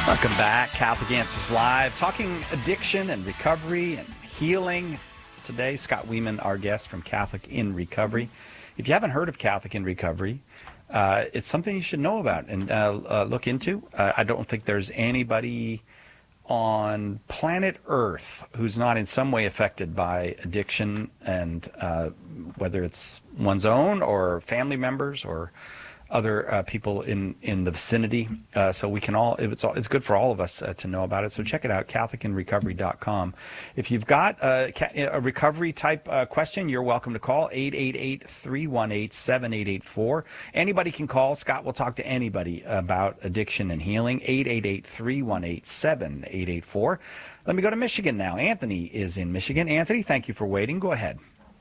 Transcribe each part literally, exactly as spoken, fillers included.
Welcome back. Catholic Answers Live, talking addiction and recovery and healing. Today, Scott Weeman, our guest from Catholic in Recovery. If you haven't heard of Catholic in Recovery, uh, it's something you should know about and uh, uh, look into. Uh, I don't think there's anybody on planet Earth who's not in some way affected by addiction, and uh, whether it's one's own or family members or other uh, people in, in the vicinity. Uh, so we can all, it's, all, it's good for all of us uh, to know about it. So check it out, Catholic in Recovery dot com. If you've got a, a recovery type uh, question, you're welcome to call eight eight eight, three one eight, seven eight eight four. Anybody can call. Scott will talk to anybody about addiction and healing. eight eight eight, three one eight, seven eight eight four. Let me go to Michigan now. Anthony is in Michigan. Anthony, thank you for waiting. Go ahead.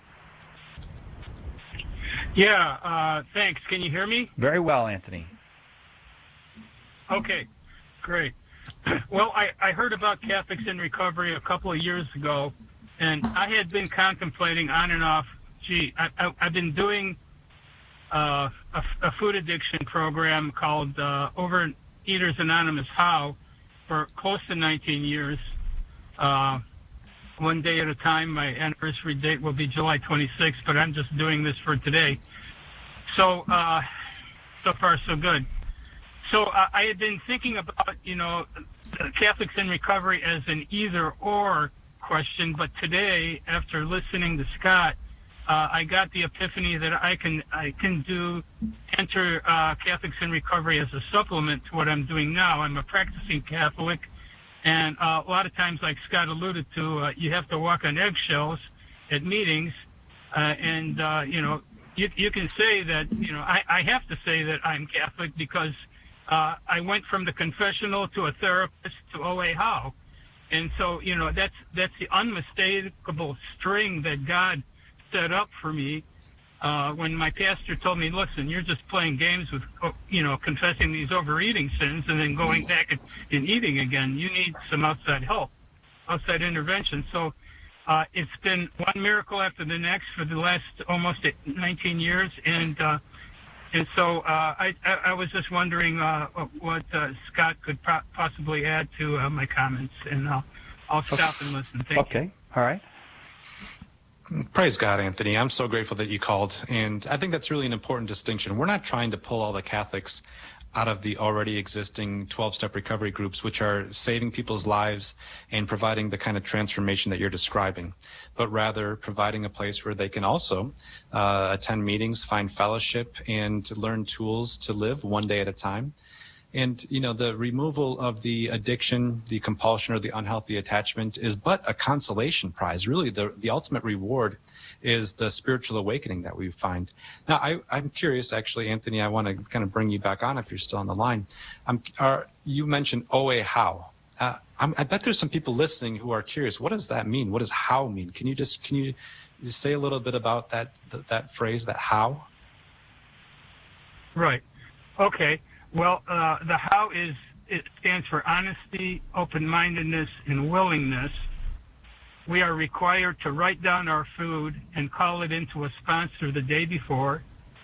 Yeah, uh, thanks. Can you hear me? Very well, Anthony. Okay, great. Well, I, I heard about Catholics in Recovery a couple of years ago, and I had been contemplating on and off, gee, I, I, I've been doing uh, a, a food addiction program called uh, Overeaters Anonymous How for close to nineteen years. Uh, one day at a time. My anniversary date will be July twenty-sixth, but I'm just doing this for today. So, uh, so far so good. So uh, I had been thinking about, you know, Catholics in Recovery as an either-or question, but today, after listening to Scott, uh, I got the epiphany that I can I can do enter uh, Catholics in Recovery as a supplement to what I'm doing now. I'm a practicing Catholic. And uh, a lot of times, like Scott alluded to, uh, you have to walk on eggshells at meetings. Uh, and, uh, you know, you, you can say that, you know, I, I have to say that I'm Catholic because uh, I went from the confessional to a therapist to O A How. And so, you know, that's that's the unmistakable string that God set up for me. Uh, when my pastor told me, listen, you're just playing games with, you know, confessing these overeating sins and then going back and, and eating again. You need some outside help, outside intervention. So uh, it's been one miracle after the next for the last almost nineteen years. And uh, and so uh, I, I was just wondering uh, what uh, Scott could pro- possibly add to uh, my comments. And I'll, I'll stop and listen. Thank okay. you. All right. Praise God, Anthony. I'm so grateful that you called. And I think that's really an important distinction. We're not trying to pull all the Catholics out of the already existing twelve-step recovery groups, which are saving people's lives and providing the kind of transformation that you're describing, but rather providing a place where they can also uh, attend meetings, find fellowship, and learn tools to live one day at a time. And, you know, the removal of the addiction, the compulsion, or the unhealthy attachment is but a consolation prize. Really, the, the ultimate reward is the spiritual awakening that we find. Now, I, I'm curious, actually, Anthony, I want to kind of bring you back on if you're still on the line. Um, are, you mentioned O A How. Uh, I'm, I bet there's some people listening who are curious. What does that mean? What does how mean? Can you just can you just say a little bit about that that, that phrase, that how? Right. Okay. Well, uh, the how is, it stands for honesty, open-mindedness, and willingness. We are required to write down our food and call it into a sponsor the day before.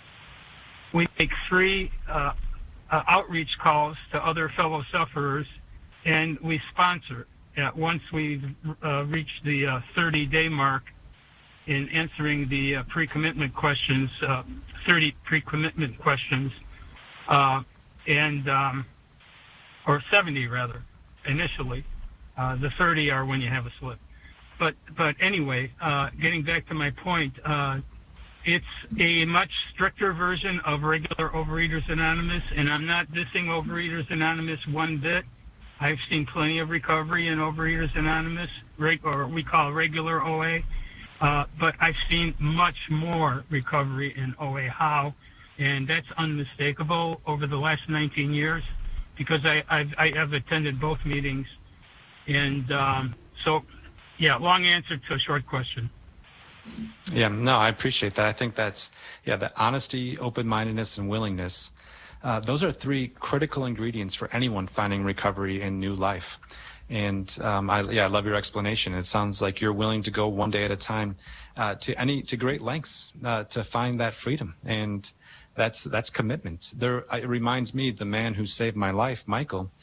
We make three uh, uh, outreach calls to other fellow sufferers, and we sponsor. Uh, once we've uh, reached the uh, thirty-day mark in answering the uh, pre-commitment questions, uh, thirty pre-commitment questions, uh, and um, or seventy rather, initially. Uh, the thirty are when you have a slip. But but anyway, uh, getting back to my point, uh, it's a much stricter version of regular Overeaters Anonymous, and I'm not dissing Overeaters Anonymous one bit. I've seen plenty of recovery in Overeaters Anonymous, or we call regular O A, uh, but I've seen much more recovery in O A How. And that's unmistakable over the last nineteen years because I, I've, I have attended both meetings. And um, so, yeah, long answer to a short question. Yeah, no, I appreciate that. I think that's, yeah, the honesty, open-mindedness, and willingness. Uh, those are three critical ingredients for anyone finding recovery in new life. And um, I, yeah, I love your explanation. It sounds like you're willing to go one day at a time uh, to any to great lengths uh, to find that freedom. And That's that's commitment. There, it reminds me, the man who saved my life, Michael,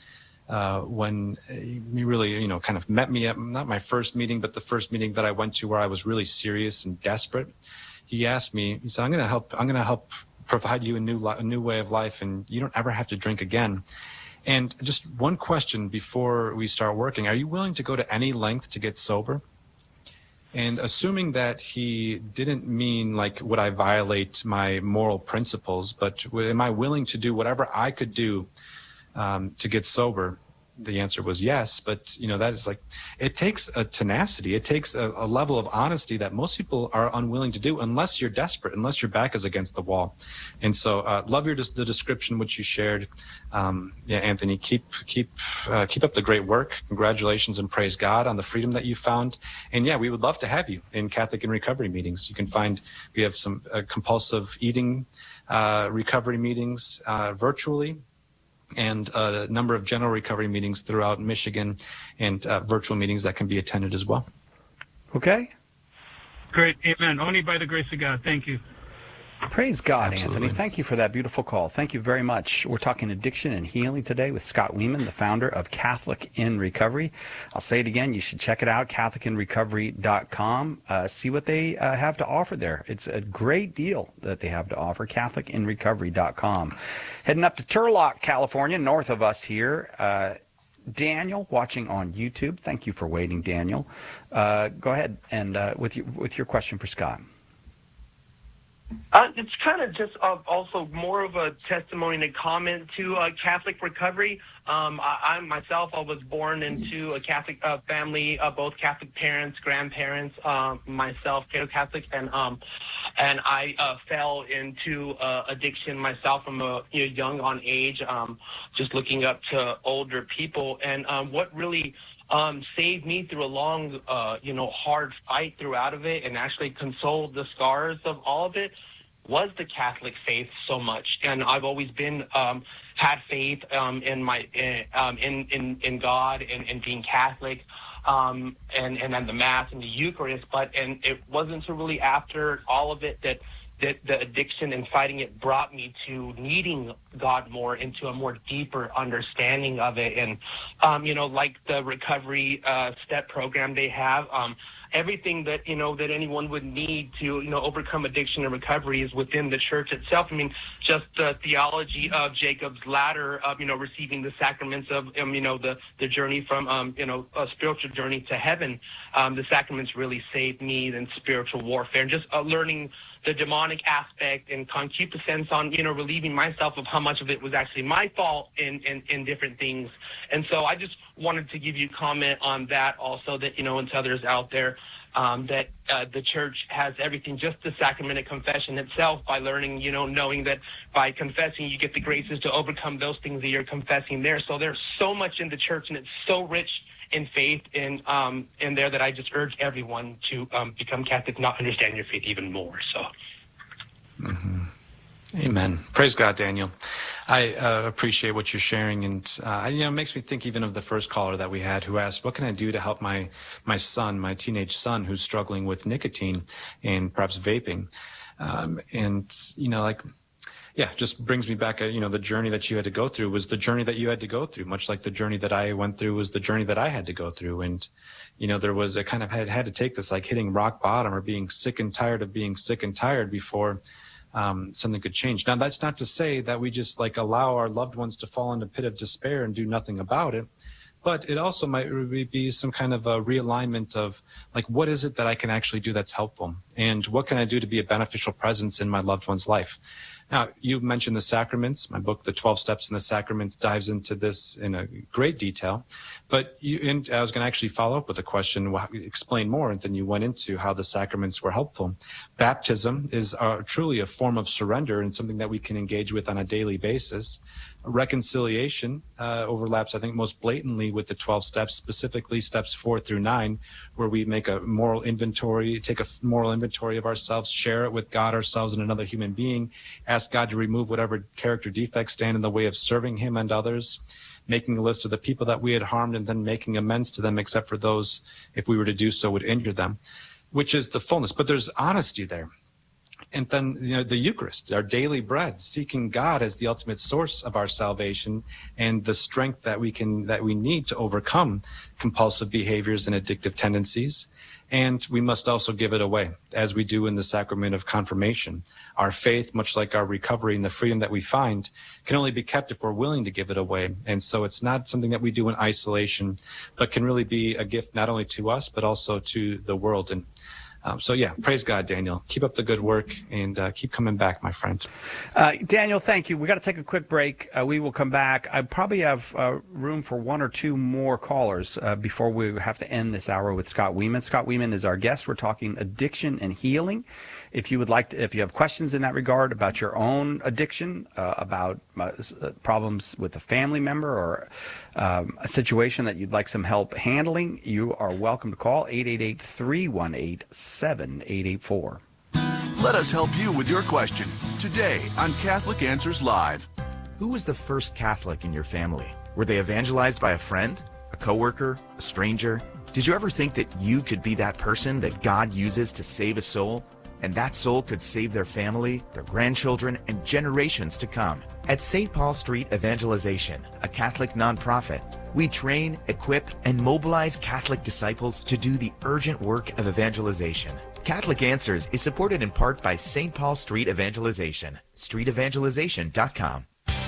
uh, when he really, you know, kind of met me at not my first meeting, but the first meeting that I went to where I was really serious and desperate. He asked me, he said, I'm going to help, I'm going to help provide you a new, a new way of life, and you don't ever have to drink again. And just one question before we start working, are you willing to go to any length to get sober? And assuming that he didn't mean like, would I violate my moral principles, but am I willing to do whatever I could do um, to get sober? The answer was yes, but you know, that is like, it takes a tenacity. It takes a, a level of honesty that most people are unwilling to do unless you're desperate, unless your back is against the wall. And so, uh, love your, the description which you shared. Um, yeah, Anthony, keep, keep, uh, keep up the great work. Congratulations and praise God on the freedom that you found. And yeah, we would love to have you in Catholic in Recovery meetings. You can find, we have some uh, compulsive eating, uh, recovery meetings, uh, virtually, and a number of general recovery meetings throughout Michigan, and uh, virtual meetings that can be attended as well. Okay. Great. Amen. Only by the grace of God. Thank you. Praise God, Absolutely. Anthony. Thank you for that beautiful call. Thank you very much. We're talking addiction and healing today with Scott Weeman, the founder of Catholic in Recovery. I'll say it again. You should check it out, Catholic in Recovery dot com. Uh, see what they uh, have to offer there. It's a great deal that they have to offer, Catholic in Recovery dot com. Heading up to Turlock, California, north of us here. Uh, Daniel, watching on YouTube. Thank you for waiting, Daniel. Uh, go ahead and uh, with, you, with your question for Scott. Uh, it's kind of just uh, also more of a testimony and a comment to uh, Catholic recovery. Um, I, I myself, I was born into a Catholic uh, family, uh, both Catholic parents, grandparents, uh, myself, Catholic, and um, and I uh, fell into uh, addiction myself from a you know, young on age, um, just looking up to older people. And um, what really Um, saved me through a long, uh, you know, hard fight throughout of it, and actually consoled the scars of all of it, was the Catholic faith so much. And I've always been um, had faith um, in my in um, in, in in God and, and being Catholic, um, and and then the Mass and the Eucharist. But and it wasn't until really after all of it that. that the addiction and fighting it brought me to needing God more, into a more deeper understanding of it. And, um, you know, like the recovery uh, step program they have, um, everything that, you know, that anyone would need to, you know, overcome addiction and recovery is within the church itself. I mean, just the theology of Jacob's ladder of, you know, receiving the sacraments of, um, you know, the, the journey from, um, you know, a spiritual journey to heaven. Um, the sacraments really saved me in spiritual warfare, and just uh, learning the demonic aspect and concupiscence on, you know, relieving myself of how much of it was actually my fault in, in, in different things. And so I just wanted to give you comment on that also, that, you know, and to others out there, um, that uh, the church has everything, just the sacrament of confession itself, by learning, you know, knowing that by confessing you get the graces to overcome those things that you're confessing there. So there's so much in the church, and it's so rich in faith in um, in there, that I just urge everyone to um, become Catholic, not understand your faith even more. So, mm-hmm. Amen. Praise God, Daniel. I uh, appreciate what you're sharing, and uh, you know, it makes me think even of the first caller that we had, who asked, "What can I do to help my my son, my teenage son, who's struggling with nicotine and perhaps vaping?" Um, and you know, like. Yeah, just brings me back, you know, the journey that you had to go through was the journey that you had to go through, much like the journey that I went through was the journey that I had to go through. And, you know, there was a kind of had, had to take this like hitting rock bottom, or being sick and tired of being sick and tired before um, something could change. Now, that's not to say that we just like allow our loved ones to fall into a pit of despair and do nothing about it. But it also might be some kind of a realignment of like, what is it that I can actually do that's helpful? And what can I do to be a beneficial presence in my loved one's life? Now, you mentioned the sacraments. My book, The twelve Steps in the Sacraments, dives into this in a great detail. But you, and I was going to actually follow up with a question, explain more, and then you went into how the sacraments were helpful. Baptism is uh, truly a form of surrender, and something that we can engage with on a daily basis. Reconciliation uh, overlaps, I think, most blatantly with the twelve steps, specifically steps four through nine, where we make a moral inventory, take a moral inventory of ourselves, share it with God, ourselves, and another human being, ask God to remove whatever character defects stand in the way of serving him and others, making a list of the people that we had harmed, and then making amends to them, except for those, if we were to do so, would injure them, which is the fullness. But there's honesty there. And then, you know, the Eucharist, our daily bread, seeking God as the ultimate source of our salvation and the strength that we can, that we need to overcome compulsive behaviors and addictive tendencies. And we must also give it away, as we do in the sacrament of confirmation. Our faith, much like our recovery and the freedom that we find, can only be kept if we're willing to give it away. And so it's not something that we do in isolation, but can really be a gift not only to us, but also to the world. And Um, so, yeah, praise God, Daniel. Keep up the good work and uh, keep coming back, my friend. Uh, Daniel, thank you. We got to take a quick break. Uh, we will come back. I probably have uh, room for one or two more callers uh, before we have to end this hour with Scott Weeman. Scott Weeman is our guest. We're talking addiction and healing. If you would like to, if you have questions in that regard about your own addiction, uh, about uh, problems with a family member or um, a situation that you'd like some help handling, you are welcome to call eight eight eight, three one eight, seven eight eight four. Let us help you with your question today on Catholic Answers Live. Who was the first Catholic in your family? Were they evangelized by a friend, a coworker, a stranger? Did you ever think that you could be that person that God uses to save a soul? And that soul could save their family, their grandchildren, and generations to come. At Saint Paul Street Evangelization, a Catholic nonprofit, we train, equip, and mobilize Catholic disciples to do the urgent work of evangelization. Catholic Answers is supported in part by Saint Paul Street Evangelization, street evangelization dot com.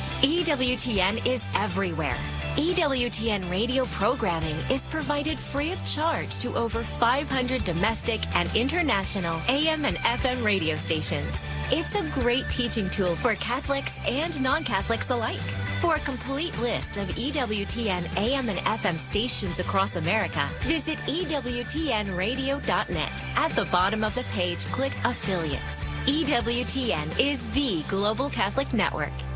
E W T N is everywhere. E W T N radio programming is provided free of charge to over five hundred domestic and international A M and F M radio stations. It's a great teaching tool for Catholics and non-Catholics alike. For a complete list of E W T N A M and F M stations across America, visit E W T N radio dot net. At the bottom of the page, click Affiliates. E W T N is the global Catholic network.